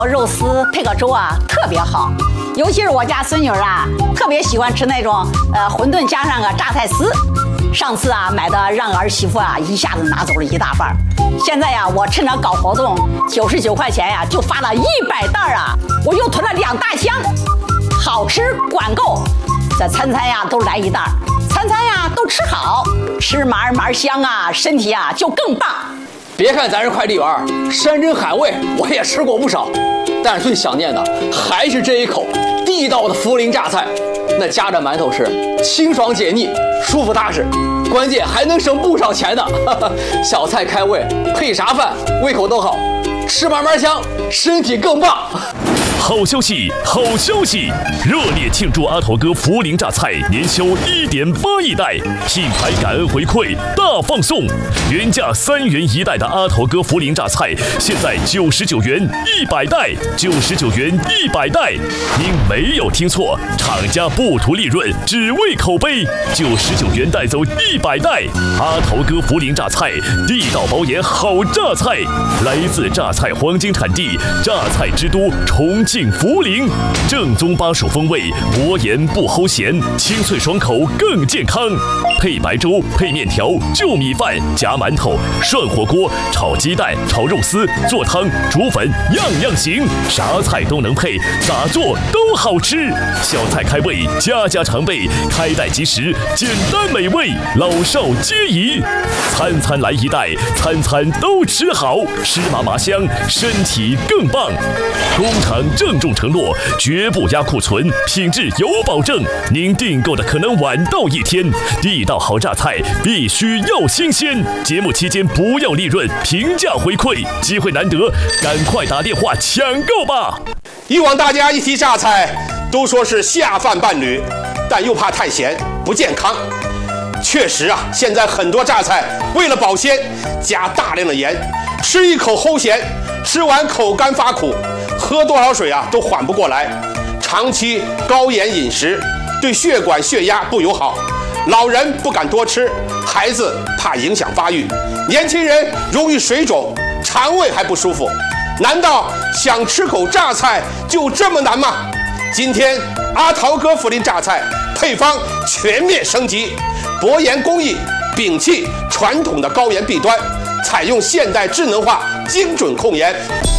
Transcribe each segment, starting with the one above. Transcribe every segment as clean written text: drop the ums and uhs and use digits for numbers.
肉丝配个粥啊，特别好。尤其是我家孙女啊，特别喜欢吃那种馄饨加上个榨菜丝。上次啊买的让儿媳妇啊一下子拿走了1大半。现在呀，我趁着搞活动，99块钱呀就发了100袋啊，我又囤了2大箱，好吃管够。这餐餐呀都来1袋，餐餐呀都吃好，吃嘛香啊，身体啊就更棒。 别看咱是快递员，山珍海味我也吃过不少，但是最想念的还是这一口地道的涪陵榨菜。那夹着馒头吃，清爽解腻，舒服踏实，关键还能省不少钱呢。小菜开胃，配啥饭胃口都好，吃嘛香，身体更棒。 好消息，好消息！热烈庆祝阿头哥涪陵榨菜年销1.8亿袋，品牌感恩回馈大放送。原价3元1袋的阿头哥涪陵榨菜，现在99元100袋，99元100袋。您没有听错，厂家不图利润，只为口碑。99元带走100袋，阿头哥涪陵榨菜，地道保研好榨菜，来自榨菜黄金产地，榨菜之都重庆涪陵，正宗巴蜀风味，薄盐不齁咸，清脆爽口更健康。配白粥，配面条，就米饭，夹馒头，涮火锅，炒鸡蛋，炒肉丝，做汤，煮粉，样样行，啥菜都能配，咋做都好吃。小菜开胃，家家常备，开袋即食，简单美味，老少皆宜。餐餐来1袋，餐餐都吃好，吃嘛香，身体更棒。工厂郑重承诺，绝不压库存，品质有保证。您订购的可能晚到1天，地道好榨菜必须要新鲜。节目期间不要利润，平价回馈，机会难得，赶快打电话抢购吧！ 以往大家一提榨菜，都说是下饭伴侣，但又怕太咸不健康。确实啊，现在很多榨菜为了保鲜，加大量的盐，吃一口齁咸，吃完口干发苦，喝多少水啊都缓不过来。长期高盐饮食对血管血压不友好，老人不敢多吃，孩子怕影响发育，年轻人容易水肿，肠胃还不舒服。难道想吃口榨菜就这么难吗？今天阿桃哥涪陵榨菜配方全面升级，薄盐工艺摒弃传统的高盐弊端，采用现代智能化精准控盐。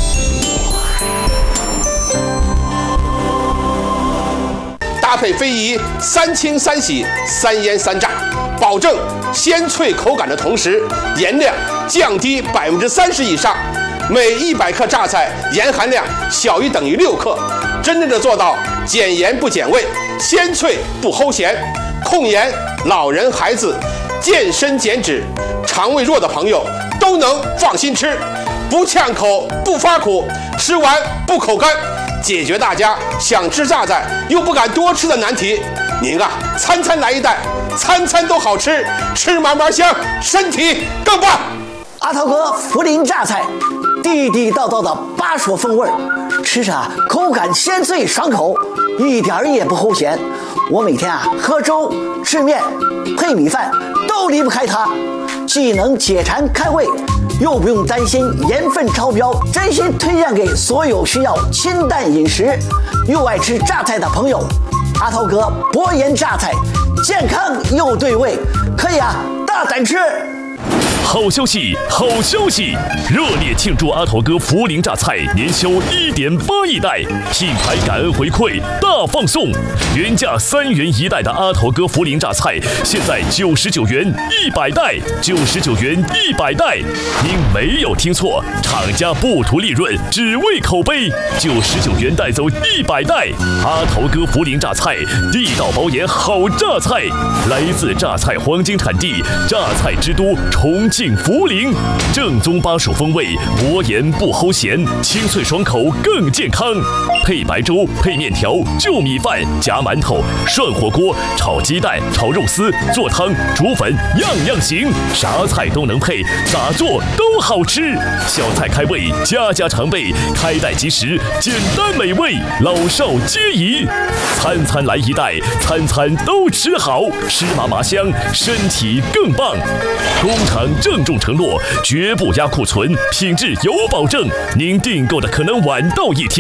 搭配非遗3清3洗3腌3炸，保证鲜脆口感的同时，盐量降低30%以上。每100克榨菜盐含量小于等于6克，真正的做到减盐不减味，鲜脆不齁咸。控盐，老人孩子健身减脂，肠胃弱的朋友都能放心吃，不呛口不发苦，吃完不口干，解决大家想吃榨菜又不敢多吃的难题。您啊，餐餐来1袋，餐餐都好吃，吃嘛香，身体更棒。 阿桃哥涪陵榨菜，地地道道的巴蜀风味，吃着口感鲜脆爽口，一点也不齁咸。我每天啊喝粥、吃面、配米饭都离不开它，既能解馋开胃，又不用担心盐分超标。真心推荐给所有需要清淡饮食又爱吃榨菜的朋友。阿桃哥薄盐榨菜，健康又对味，可以啊大胆吃。 好消息，好消息！热烈庆祝阿头哥涪陵榨菜年销1.8亿袋，品牌感恩回馈大放送。原价3元1袋的阿头哥涪陵榨菜，现在99元100袋，99元100袋。您没有听错，厂家不图利润，只为口碑。99元带走100袋，阿头哥涪陵榨菜，地道保研好榨菜，来自榨菜黄金产地，榨菜之都重庆涪陵，正宗巴蜀风味，薄盐不齁咸，清脆爽口更健康。配白粥，配面条，就米饭，夹馒头，涮火锅，炒鸡蛋，炒肉丝，做汤，煮粉，样样行，啥菜都能配，咋做都好吃。小菜开胃，家家常备，开袋即食，简单美味，老少皆宜。餐餐来1袋，餐餐都吃好，吃嘛香，身体更棒。工厂郑重承诺，绝不压库存，品质有保证。您订购的可能晚到1天。